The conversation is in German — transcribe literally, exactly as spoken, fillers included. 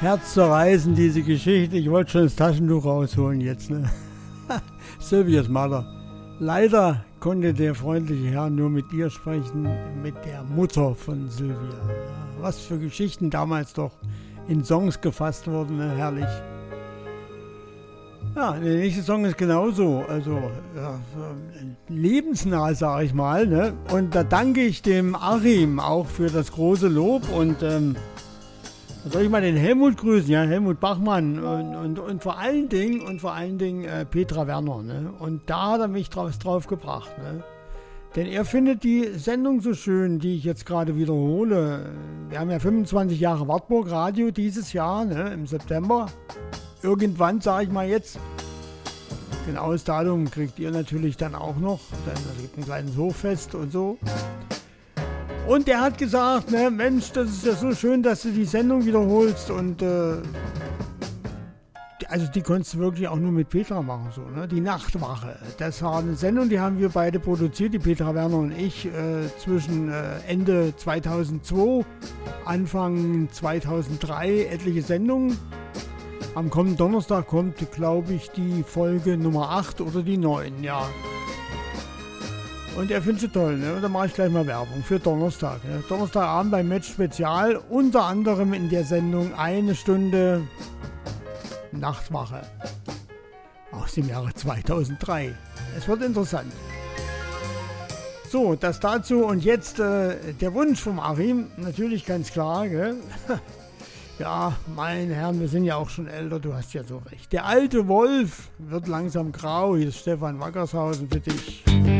Herzzerreißend, diese Geschichte. Ich wollte schon das Taschentuch rausholen jetzt, ne? Sylvias Mutter. Leider konnte der freundliche Herr nur mit ihr sprechen, mit der Mutter von Sylvia. Was für Geschichten damals doch in Songs gefasst wurden, ne? Herrlich. Ja, der nächste Song ist genauso, also ja, lebensnah, sag ich mal, ne? Und da danke ich dem Achim auch für das große Lob und ähm, soll ich mal den Helmut grüßen, ja, Helmut Bachmann und, und, und vor allen Dingen, und vor allen Dingen äh, Petra Werner, ne? Und da hat er mich drauf, drauf gebracht, ne? Denn er findet die Sendung so schön, die ich jetzt gerade wiederhole. Wir haben ja fünfundzwanzig Jahre Wartburg Radio dieses Jahr, ne, im September. Irgendwann, sage ich mal jetzt, genaues Datum kriegt ihr natürlich dann auch noch, denn es gibt ein kleines Hochfest und so. Und er hat gesagt, ne, Mensch, das ist ja so schön, dass du die Sendung wiederholst und äh, also die konntest du wirklich auch nur mit Petra machen, so, ne? Die Nachtwache, das war eine Sendung, die haben wir beide produziert, die Petra Werner und ich, äh, zwischen äh, Ende zweitausendzwei, Anfang zweitausenddrei, etliche Sendungen. Am kommenden Donnerstag kommt, glaube ich, die Folge Nummer acht oder die neun, ja. Und er findet sie toll, ne? Und da mache ich gleich mal Werbung für Donnerstag. Ne? Donnerstagabend beim Match Spezial, unter anderem in der Sendung eine Stunde Nachtwache aus dem Jahre zweitausenddrei. Es wird interessant. So, das dazu und jetzt äh, der Wunsch vom Achim, natürlich ganz klar, gell? Ja, meine Herren, wir sind ja auch schon älter, du hast ja so recht. Der alte Wolf wird langsam grau, hier ist Stefan Wackershausen für dich.